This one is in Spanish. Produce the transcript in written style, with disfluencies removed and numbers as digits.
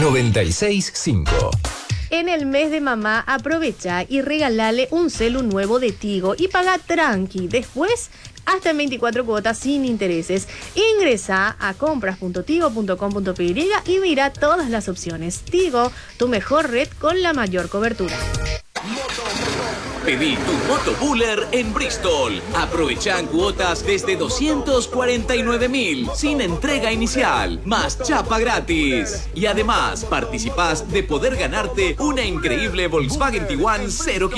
965. En el mes de mamá, aprovecha y regalale un celu nuevo de Tigo y paga tranqui. Después, hasta en 24 cuotas sin intereses. Ingresa a compras.tigo.com.py y mira todas las opciones. Tigo, tu mejor red con la mayor cobertura. Pedí tu Moto Buller en Bristol. Aprovechan cuotas desde 249.000 sin entrega inicial, más chapa gratis. Y además participás de poder ganarte una increíble Volkswagen Tiguan 0 km.